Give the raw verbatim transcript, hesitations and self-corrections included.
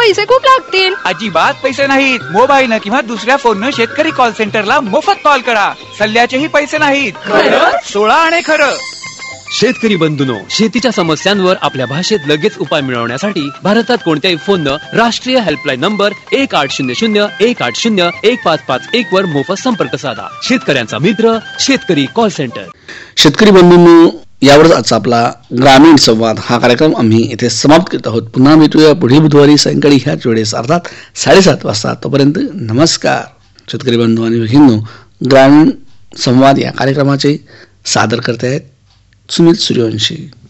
पैसे खूप लागतील. अजिबात पैसे नाहीत. मोबाईलनं किंवा दुसऱ्या फोननं शेतकरी कॉल सेंटरला मोफत कॉल करा. सल्ल्याचेही पैसे नाहीत. सोळा आणि खरं. शेतकरी बंधूंनो, शेतीच्या समस्यांवर आपल्या भाषेत लगेच उपाय मिळवण्यासाठी भारतात कोणत्याही फोननं राष्ट्रीय हेल्पलाईन नंबर एक आठ शून्य शून्य एक आठ शून्य एक पाच पाच एक वर मोफत संपर्क साधा. शेतकऱ्यांचा मित्र शेतकरी कॉल सेंटर. शेतकरी बंधूंनो, यावरच आजचा आपला ग्रामीण संवाद हा कार्यक्रम आम्ही इथे समाप्त करत आहोत. पुन्हा भेटूया पुढील बुधवारी सायंकाळी ह्याच वेळेस अर्थात साडेसात वाजता. तोपर्यंत नमस्कार. शेतकरी बंधू आणि भगिनींनो, ग्रामीण संवाद या कार्यक्रमाचे सादर करत आहेत सुनील सूर्यवंशी.